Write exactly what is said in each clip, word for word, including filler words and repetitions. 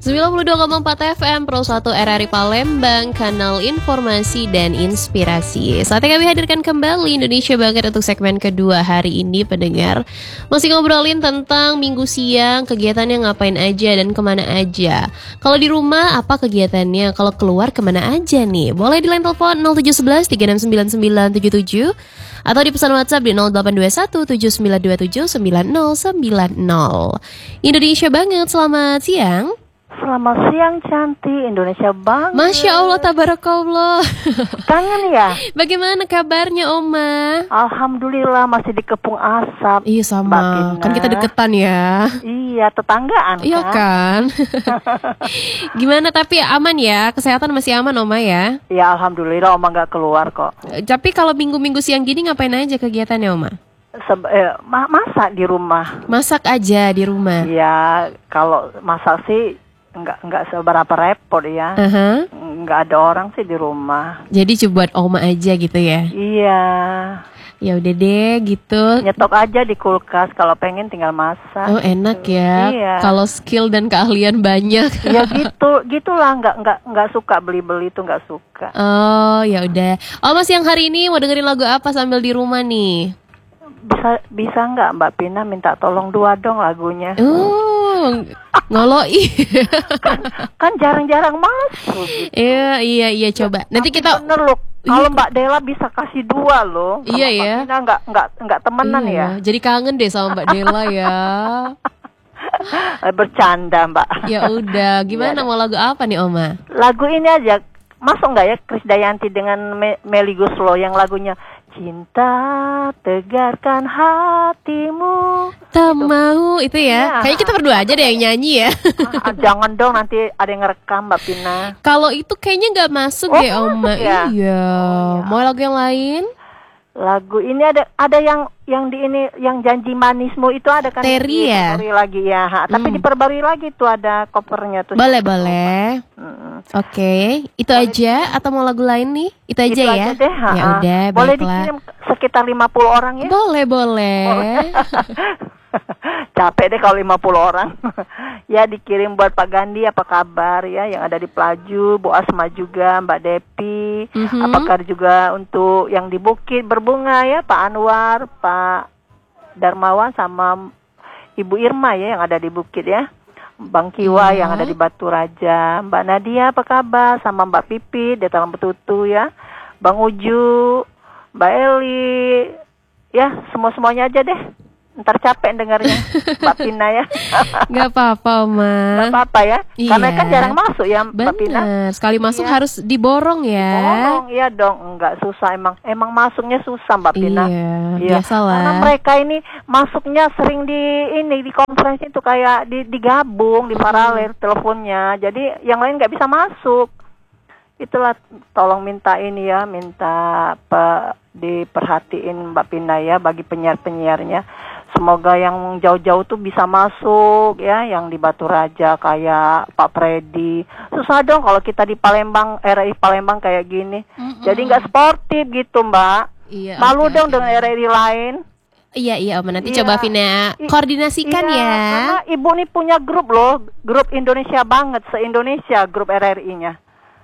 sembilan puluh dua koma empat F M Pro satu R R I Palembang, kanal informasi dan inspirasi. Saatnya kami hadirkan kembali Indonesia Banget untuk segmen kedua hari ini, pendengar. Masih ngobrolin tentang minggu siang, kegiatannya ngapain aja dan kemana aja. Kalau di rumah apa kegiatannya, kalau keluar kemana aja nih. Boleh di line telepon nol tujuh satu satu tiga enam sembilan sembilan tujuh tujuh atau di pesan WhatsApp di nol delapan dua satu tujuh sembilan dua tujuh sembilan nol sembilan nol. Indonesia Banget, selamat siang. Selamat siang cantik, Indonesia Banget. Masya Allah, tabarakallah. Kangen ya? Bagaimana kabarnya Oma? Alhamdulillah masih dikepung asap. Iya sama, kan kita deketan ya. Iya, tetanggaan Iya kan? kan. Gimana tapi aman ya? Kesehatan masih aman Oma ya? Ya Alhamdulillah Oma gak keluar kok. Tapi kalau minggu-minggu siang gini ngapain aja kegiatannya Oma? Seb- eh, ma- masak di rumah. Masak aja di rumah? Iya, kalau masak sih Enggak, enggak seberapa repot ya. Uh-huh. Enggak ada orang sih di rumah. Jadi cuma buat Oma aja gitu ya? Iya. Ya udah deh gitu. Nyetok aja di kulkas, kalau pengen tinggal masak. Oh enak ya. Iya. Kalau skill dan keahlian banyak. Ya gitu, gitulah. Enggak, enggak, enggak suka beli-beli itu, enggak suka. Oh ya udah. Oma siang hari ini mau dengerin lagu apa sambil di rumah nih? Bisa, bisa enggak Mbak Pina minta tolong dua dong lagunya? Oh, ngoloi. kan, kan jarang-jarang masuk gitu. Iya, iya, iya, coba. Nanti Tapi kita bener loh, kalau Mbak Dela bisa kasih dua loh. Iya Mbak ya. Pina enggak, enggak, enggak temenan iya. ya. Jadi kangen deh sama Mbak Dela ya. Bercanda Mbak. Ya udah, gimana Ya, mau lagu apa nih Oma? lagu ini aja, masuk nggak ya Krisdayanti dengan Me- Melly Goeslaw yang lagunya Cinta Tegarkan Hatimu. Tak mau itu ya. Ya. Kayaknya kita berdua aja deh yang nyanyi ya. Ah, jangan dong, nanti ada yang ngerekam Mbak Pina. Kalau itu kayaknya nggak masuk Oh, deh Oma. masuk ya? Iya. Mau lagu yang lain? Lagu ini ada ada yang yang di ini yang Janji Manismu itu ada kan? Terry ya? Diperbarui lagi ya. Ha, tapi Hmm. diperbarui lagi tuh ada covernya tuh. Boleh, boleh. Mm-mm. Oke, itu Boleh. aja atau mau lagu lain nih? Itu aja Itu ya. aja deh, ha, Ya ha. udah, Boleh baiklah. dikirim sekitar lima puluh orang ya. Boleh, boleh. Capek deh kalau lima puluh orang. Ya dikirim buat Pak Gandhi, apa kabar ya, yang ada di Pelaju, Bu Asma juga, Mbak Depi. Mhm. Apakah juga untuk yang di Bukit Berbunga ya, Pak Anwar, Pak Darmawan sama Ibu Irma ya yang ada di Bukit ya. Bang Kiwa Iya. yang ada di Batu Raja, Mbak Nadia apa kabar, sama Mbak Pipi di Taman Betutu ya. Bang Uju, Mbak Eli. Ya, semua-semuanya aja deh. Ntar capek dengarnya Mbak Pina ya. Gak apa-apa, Oma. Nggak apa-apa ya. Iya. Karena kan jarang masuk ya Mbak Pina. Benar, sekali masuk Iya. harus diborong ya. Borong, iya dong. Enggak susah emang. Emang masuknya susah Mbak Pina. Iya, Iya. biasalah. Karena mereka ini masuknya sering di ini di konferensi itu kayak di digabung, di paralel teleponnya. Jadi yang lain nggak bisa masuk. Itulah tolong minta ini ya, minta pe, diperhatiin Mbak Pina ya bagi penyiar-penyiarnya. Semoga yang jauh-jauh tuh bisa masuk ya, yang di Batu Raja kayak Pak Freddy. Susah dong kalau kita di Palembang, R R I Palembang kayak gini. Mm-mm. Jadi nggak sportif gitu Mbak. Iya, Malu oke, dong oke. dengan R R I lain. Iya, iya, Oma. Nanti Iya. coba Vina I- koordinasikan iya, ya. Karena Ibu nih punya grup loh, grup Indonesia Banget, se-Indonesia grup R R I-nya.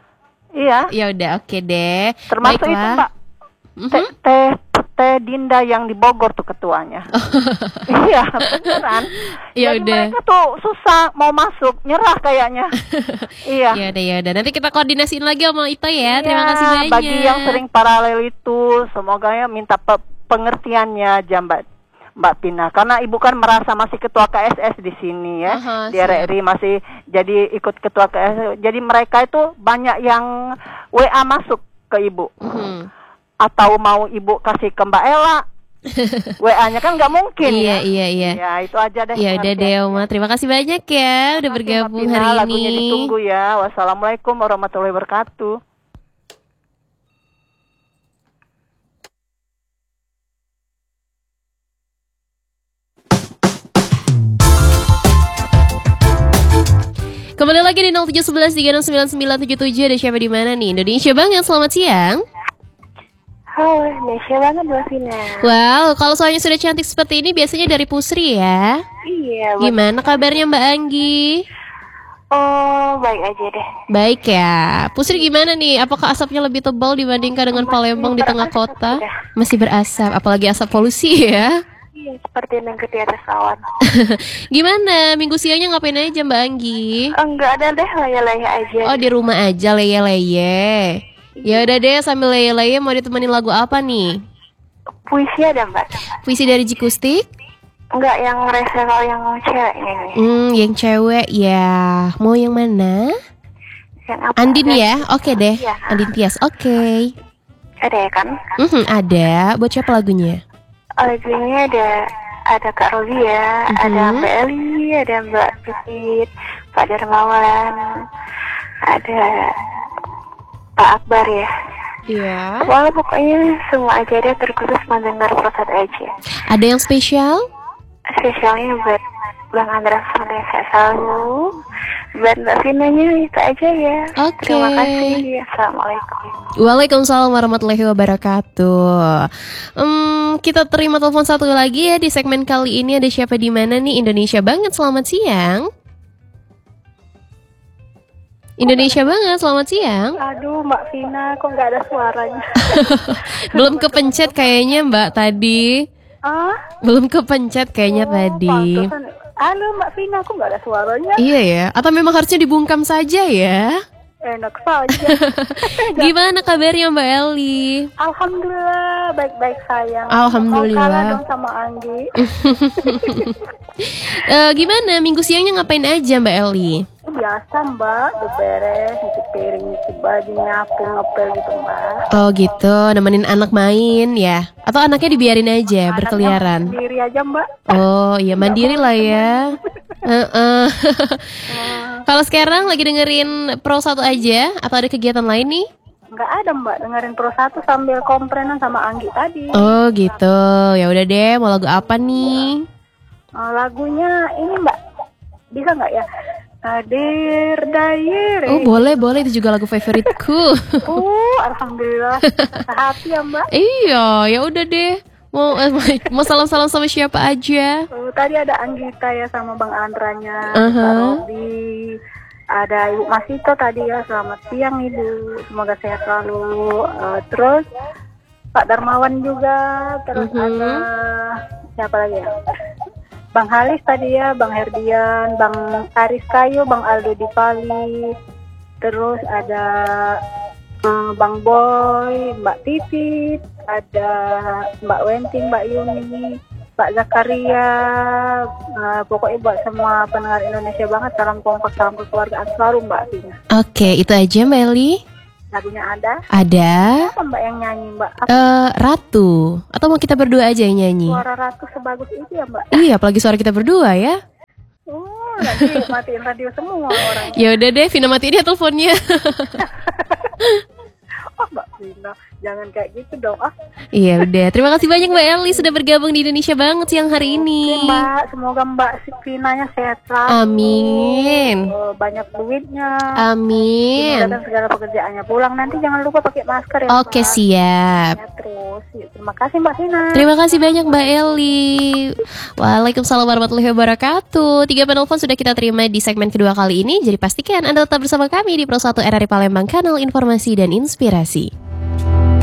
Iya, Ya udah, oke deh. termasuk itu Baiklah. Mbak. Mhm. Teh, teh, teh Dinda yang di Bogor tuh ketuanya. Iya, beneran. Ya Jadi udah. mereka tuh susah mau masuk, nyerah kayaknya. Iya. Ya udah, ya udah. Nanti kita koordinasiin lagi sama Ito ya. Terima Iya, kasih banyak. bagi yang sering paralel itu, semoga ya minta pe- pengertiannya aja Mbak Mbak Pina. Karena Ibu kan merasa masih ketua K S S di sini ya. Aha, Di R R I masih jadi ikut ketua K S S. Jadi mereka itu banyak yang W A masuk ke Ibu. Mhm. Atau mau Ibu kasih ke Mbak Ella. W A-nya kan nggak mungkin Iya, ya. iya, iya. Ya, itu aja deh. Ya udah deh, Oma. Terima kasih banyak ya udah Terima kasih, bergabung Mbak Pina. hari Lagunya ini. ditunggu ya. Wassalamualaikum warahmatullahi wabarakatuh. Kembali lagi di nol tujuh satu satu tiga enam sembilan sembilan tujuh tujuh. Ada siapa di mana nih? Indonesia Banget, selamat siang. Halo, Indonesia Banget Mbak Vina. Wow, kalau soalnya sudah cantik seperti ini biasanya dari Pusri ya. Iya, Mbak. Gimana kabarnya Mbak Anggi? Oh, baik aja deh. Baik ya. Pusri gimana nih? Apakah asapnya lebih tebal dibandingkan dengan Masih Palembang di tengah berasap kota? sudah. Masih berasap, apalagi asap polusi ya. Iya, seperti negeri di atas awan. Gimana? Minggu siangnya ngapain aja Mbak Anggi? Enggak ada deh, laya-laya aja. Oh, di rumah aja leye-leye. Ya udah deh, sambil leye-leye mau ditemenin lagu apa nih? Puisi ada, Mbak? Puisi dari Jikustik? Enggak, yang resel yang ceweknya nih. Hmm, yang cewek ya. Mau yang mana? Yang apa? Andin Ada- ya? Oke deh. Iya. Andin Tias, oke. Ada ya kan? Mhm, ada. Buat siapa lagunya? Lagunya ada ada Kak Rolia, Mhm. ada Mbak Eli, ada Mbak Pipit, Pak Darmawan, ada Pak Akbar ya. Iya. Wah, pokoknya semua aja deh, terkhusus mendengar proses aja. Ada yang spesial? Spesialnya buat Bang Andra Soleh saya selalu, buat Mbak Vinanya itu aja ya. Oke. Terima kasih. Assalamualaikum. Waalaikumsalam warahmatullahi wabarakatuh. Hmm, kita terima telepon satu lagi ya di segmen kali ini. Ada siapa di mana nih? Indonesia banget. Selamat siang. Indonesia banget. Selamat siang. Aduh, Mbak Vina, kok nggak ada suaranya? Belum kepencet kayaknya Mbak tadi. Ah? Belum kepencet kayaknya Oh, tadi. pantesan. Halo Mbak Vina, kok nggak ada suaranya? Iya ya. Atau memang harusnya dibungkam saja ya? Enak saja. Gimana kabarnya Mbak Eli? Alhamdulillah, baik-baik sayang. Alhamdulillah. Mau kalah dong sama Anggi. Eh, gimana minggu siangnya ngapain aja Mbak Eli? Biasa Mbak, beberes, nyuci piring, nyuci baju, nyapu, ngepel gitu Mbak. Oh gitu, nemenin anak main ya? Atau anaknya dibiarin aja berkeliaran? Sendiri aja Mbak. Oh iya, mandiri lah ya. Heeh. Kalau sekarang lagi dengerin Pro satu aja atau ada kegiatan lain nih? Nggak ada Mbak, dengerin Pro satu sambil komprenan sama Anggi tadi. Oh gitu. Ya udah deh, mau lagu apa nih? Eh, lagunya ini Mbak, bisa nggak ya? Hadir Dair. Oh boleh boleh, itu juga lagu favoritku. Uh, alhamdulillah. Sehati ya Mbak. Iya, ya udah deh. Mau eh, mau salam-salam sama siapa aja? Uh, tadi ada Anggita ya sama Bang Andranya, Uh-huh. Kak Robi, ada Ibu Masito tadi ya. Selamat siang Ibu, semoga sehat selalu. Uh, terus Pak Darmawan juga, terus Mhm. ada siapa lagi ya? Bang Halis tadi ya, Bang Herdian, Bang Aris Kayu, Bang Aldo Dipali, terus ada eh, Bang Boy, Mbak Pipit, ada Mbak Wenting, Mbak Yuni, Pak Zakaria, eh, pokoknya buat semua pendengar Indonesia banget, salam kompak, salam kekeluargaan selalu Mbak Tina. Oke, itu aja Mbak Eli. Lagunya ada, Ada apa Mbak yang nyanyi Mbak? Apa eh Ratu. Atau mau kita berdua aja yang nyanyi? suara ratu sebagus itu ya Mbak? Iya, apalagi suara kita berdua ya. Oh, nanti matiin radio semua orang. Ya udah deh, Vina matiin ya teleponnya. Oh Mbak Vina, jangan kayak gitu dong. Ah, Iya udah, terima kasih banyak Mbak Eli sudah bergabung di Indonesia banget siang hari ini. oke, Mbak, semoga Mbak Vinanya sehat selalu. Amin. Eh, banyak duitnya. Amin. Dan segala pekerjaannya. Pulang nanti jangan lupa pakai masker ya. Oke, Mbak. siap. Ya, terus, yuk, terima kasih Mbak Vina. Terima kasih banyak Mbak Eli. Waalaikumsalam warahmatullahi wabarakatuh. Tiga penelpon sudah kita terima di segmen kedua kali ini. Jadi pastikan Anda tetap bersama kami di Pro satu R R I Palembang, kanal informasi dan inspirasi.